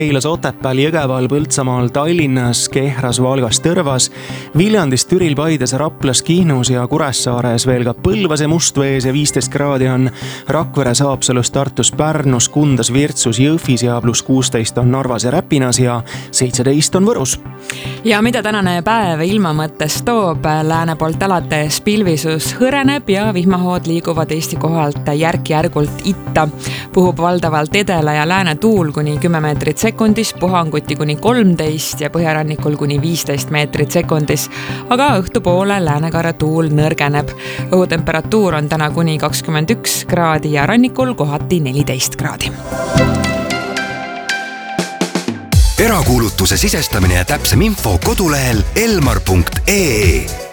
Eilas, Otepääl, Jõgeval, Põltsamaal, Tallinnas, Kehras, Valgas, Tõrvas, Viljandis, Türil, Paides, Raplas, Kihnus ja Kuressaares, veel ka Põlvas ja Mustvees ja 15 kraadi on Rakveres, Haapsalus, Tartus, Pärnus, Kundas, Virtsus, Jõhvis ja +16 on Narvas ja Räpinas ja 17 on Võrus. Ja mida tänane päev ilma mõttes toob? Lääne poolt alates pilvisus hõreneb ja vihmahood liiguvad Eesti kohalt järk-järgult itta. Puhub valdavalt edela ja lääne tuul kuni 10 meetrit sekundis, puhanguti kuni 13 ja põhjarannikul kuni 15 meetrit sekundis. Aga õhtupoole läänekarra tuul nõrgeneb. Õhutemperatuur on täna kuni 21 kraadi ja rannikul kohati 14 kraadi. Erakuulutuse sisestamine ja täpsem info kodulehel elmar.ee